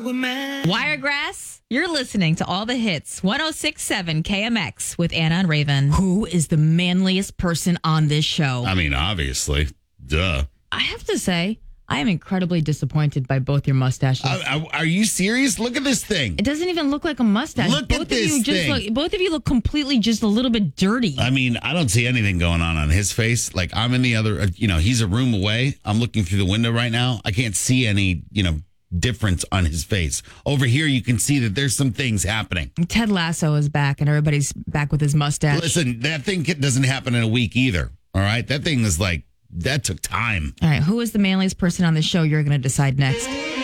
Wiregrass, you're listening to all the hits. 106.7 KMX with Anna and Raven. Who is the manliest person on this show? I mean, obviously. Duh. I have to say, I am incredibly disappointed by both your mustaches. Are you serious? Look at this thing. It doesn't even look like a mustache. Look at this thing. Both of you look completely just a little bit dirty. I mean, I don't see anything going on his face. Like, I'm in the other, he's a room away. I'm looking through the window right now. I can't see any, difference on his face. Over here, you can see that there's some things happening. Ted Lasso is back, and everybody's back with his mustache. Listen, that thing doesn't happen in a week either. All right? That thing is like, that took time. All right, who is the manliest person on the show? You're going to decide next.